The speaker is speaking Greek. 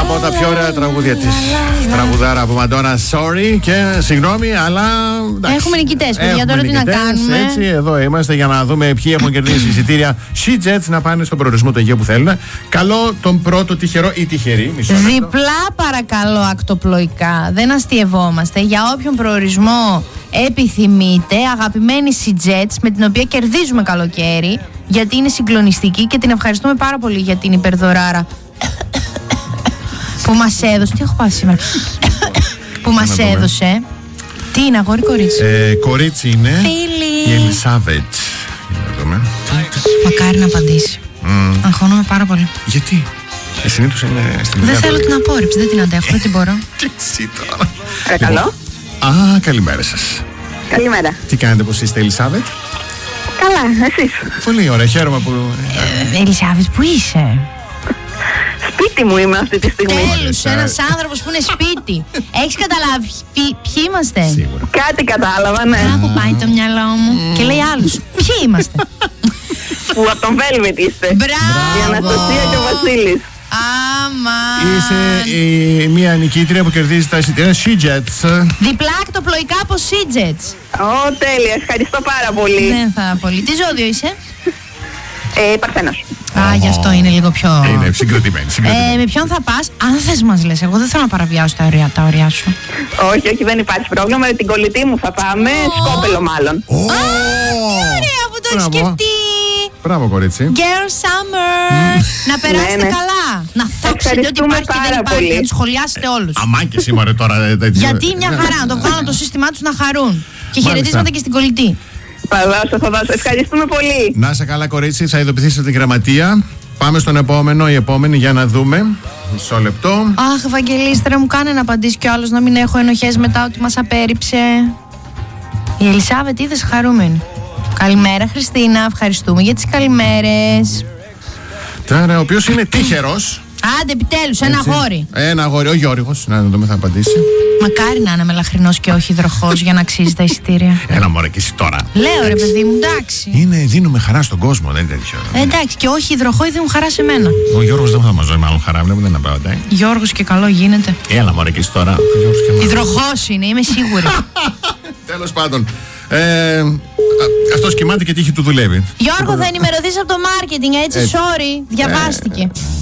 Από τα πιο ωραία τραγούδια της. Τραγουδάρα από Μαντόνα, sorry και συγγνώμη, αλλά. Εντάξει. Έχουμε νικητές, παιδιά, τώρα τι να κάνουμε. Έτσι, εδώ είμαστε για να δούμε ποιοι έχουν κερδίσει εισιτήρια SheJets να πάνε στον προορισμό του Αιγαίου που θέλουν. Καλό τον πρώτο τυχερό ή τυχερή. Διπλά παρακαλώ ακτοπλοϊκά. Δεν αστειευόμαστε. Για όποιον προορισμό επιθυμείτε, αγαπημένη SheJets, με την οποία κερδίζουμε καλοκαίρι, γιατί είναι συγκλονιστική και την ευχαριστούμε πάρα πολύ για την υπερδωράρα που μας έδωσε. Τι έχω πάθει σήμερα? Που μας έδωσε. Τι είναι, αγόρι, κορίτσι? Κορίτσι είναι. Φίλη. Η Ελισάβετ. Μακάρι να απαντήσει. Αγχώνομαι πάρα πολύ. Γιατί? Συνήθως είναι στην Δεν θέλω την απόρριψη, δεν την αντέχω, δεν την μπορώ. Και εσύ τώρα. Παρακαλώ. Α, καλημέρα σας. Καλημέρα. Τι κάνετε, πώς είστε, Ελισάβετ? Καλά, εσείς? Πολύ ωραία, χαίρομαι που. Ελισάβετ, πού είσαι? Σπίτι μου είμαι αυτή τη στιγμή. Τέλους, ένας άνθρωπος που είναι σπίτι. Έχεις καταλάβει ποιοι είμαστε? Σίγουρα. Κάτι κατάλαβα, ναι. Που πάει το μυαλό μου και λέει άλλους. Ποιοι είμαστε? Που από τον Velvet είστε. Μπράβο. Η Αναστασία και ο Βασίλης. Άμα. Είσαι μία νικήτρια που κερδίζει τα εισιτήρια SheJets. Διπλά ακτοπλοϊκά από SheJets. Ω, τέλεια, ευχαριστώ πάρα πολύ. Δεν θα πολύ. Τι ζώδιο είσαι? Παρθένος. Α, γι' αυτό είναι λίγο πιο. Είναι συγκροτημένη. Με ποιον θα πας? Αν θες μας λες, εγώ δεν θέλω να παραβιάσω τα ωριά σου. Όχι, όχι, δεν υπάρχει πρόβλημα. Με την κολλητή μου θα πάμε. Σκόπελο μάλλον. Τι ωραία που το έχεις σκεφτεί. Μπράβο, κορίτσι. Girl Summer. Να περάσετε καλά. Να θόξετε ότι υπάρχει και δεν υπάρχει. Να τους σχολιάσετε όλους. Αμά και σήμερα τώρα. Γιατί μια χαρά. Να το βγάλουν το σύστημά τους να χαρούν. Και χαιρετίσματα και στην κολλητή. Θα δώσω. Ευχαριστούμε πολύ. Να είσαι καλά, κορίτσι. Θα ειδοποιήσεις την γραμματεία. Πάμε στον επόμενο, η επόμενη, για να δούμε. Μισό λεπτό. Αχ, Ευαγγελίστρα, μου κάνε να απαντήσει κι ο άλλος, να μην έχω ενοχές μετά ότι μας απέρριψε. Η Ελισάβετ είδες χαρούμενη. Καλημέρα, Χριστίνα. Ευχαριστούμε για τις καλημέρες. Τώρα, ο οποίος είναι τύχερος. Άντε, επιτέλους, ένα αγόρι. Ένα αγόρι, ο Γιώργος. Να δούμε, θα απαντήσει. Μακάρι να είναι μελαχρινός και όχι υδροχός για να αξίζει τα εισιτήρια. Έλα, μωρέ, και εσύ τώρα. Λέω, ρε παιδί μου, εντάξει. Δίνουμε χαρά στον κόσμο, δεν είναι τέτοιο. Εντάξει, και όχι υδροχό, δίνουν χαρά σε μένα. Ο Γιώργος δεν θα μας δώσει μάλλον χαρά, βλέπω, δεν απαντάει. Γιώργος και καλό γίνεται. Έλα, μωρέ, και εσύ τώρα. Υδροχός είναι, είμαι σίγουρη. Τέλος πάντων. Αυτός κοιμάται και τύχη του δουλεύει. Γιώργο, θα ενημερωθείς από το marketing, έτσι, sorry, διαβάστηκε.